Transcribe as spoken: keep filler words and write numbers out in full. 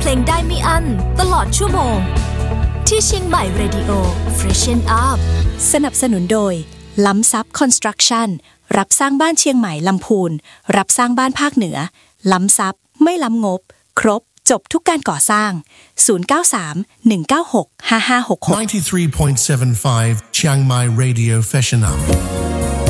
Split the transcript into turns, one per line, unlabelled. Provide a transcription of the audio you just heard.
เพลงได้ไม่อั้นตลอดชั่วโมงที่เชียงใหม่ Radio Freshen Up
สนับสนุนโดยล้ำซับคอนสตรักชั่นรับสร้างบ้านเชียงใหม่ลำพูนรับสร้างบ้านภาคเหนือล้ำซับไม่ล้ำงบครบจบทุกการก่อสร้างศูนย์ เก้า สาม หนึ่ง เก้า หก ห้า ห้า หก หก
ninety-three point seven five Chiang Mai Radio Freshen Up